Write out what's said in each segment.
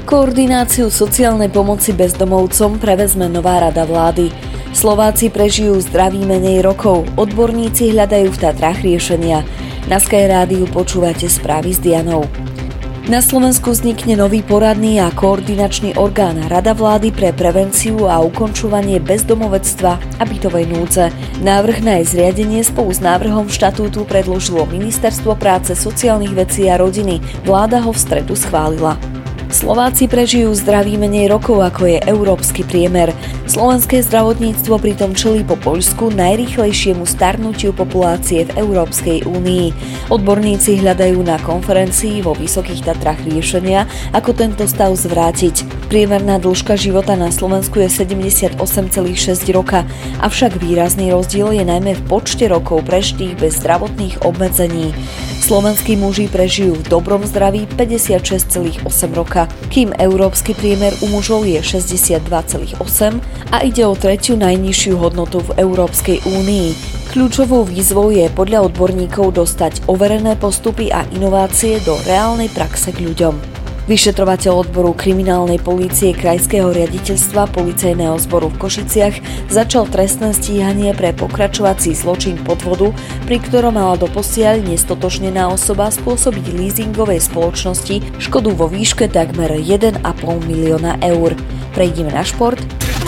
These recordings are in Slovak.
Koordináciu sociálnej pomoci bezdomovcom prevezme nová rada vlády. Slováci prežijú zdraví menej rokov, odborníci hľadajú v Tatrách riešenia. Na Sky Rádiu počúvate správy s Dianou. Na Slovensku vznikne nový poradný a koordinačný orgán Rada vlády pre prevenciu a ukončovanie bezdomovectva a bytovej núdze. Návrh na jej zriadenie spolu s návrhom štatútu predložilo Ministerstvo práce, sociálnych vecí a rodiny. Vláda ho v stredu schválila. Slováci prežijú zdraví menej rokov, ako je európsky priemer. Slovenské zdravotníctvo pritom čelí po Poľsku najrýchlejšiemu starnutiu populácie v Európskej únii. Odborníci hľadajú na konferencii vo Vysokých Tatrách riešenia, ako tento stav zvrátiť. Priemerná dĺžka života na Slovensku je 78,6 roka, avšak výrazný rozdiel je najmä v počte rokov prežitých bez zdravotných obmedzení. Slovenskí muži prežijú v dobrom zdraví 56,8 roka, kým európsky priemer u mužov je 62,8 a ide o tretiu najnižšiu hodnotu v Európskej únii. Kľúčovou výzvou je podľa odborníkov dostať overené postupy a inovácie do reálnej praxe k ľuďom. Vyšetrovateľ odboru kriminálnej polície Krajského riaditeľstva Policajného zboru v Košiciach začal trestné stíhanie pre pokračovací zločin podvodu, pri ktorom mala doposiaľ nestotožnená osoba spôsobiť leasingovej spoločnosti škodu vo výške takmer 1,5 milióna eur. Prejdeme na šport.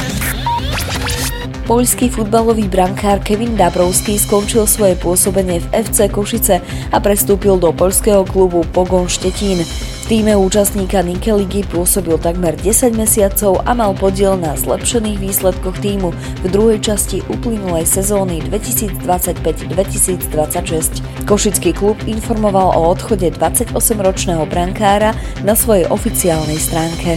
Poľský futbalový brankár Kevin Dabrovský skončil svoje pôsobenie v FC Košice a prestúpil do poľského klubu Pogoń Štětín. V tíme účastníka Nike ligy pôsobil takmer 10 mesiacov a mal podiel na zlepšených výsledkoch tímu v druhej časti uplynulej sezóny 2025-2026. Košický klub informoval o odchode 28-ročného brankára na svojej oficiálnej stránke.